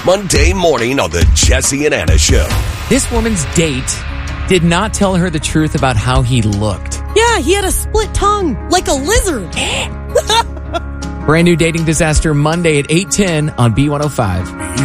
Monday morning on the Jesse and Anna Show. This woman's date did not tell her the truth about how he looked. Yeah, he had a split tongue, like a lizard. Brand new dating disaster Monday at 8:10 on B105.